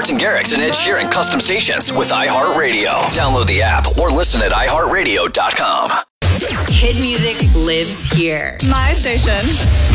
Martin Garrix and Ed Sheeran custom stations with iHeartRadio. Download the app or listen at iHeartRadio.com. Hit music lives here. My station.